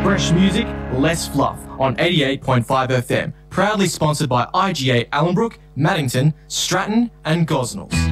Fresh music, less fluff on 88.5 FM. Proudly sponsored by IGA Allenbrook, Maddington, Stratton and Gosnells.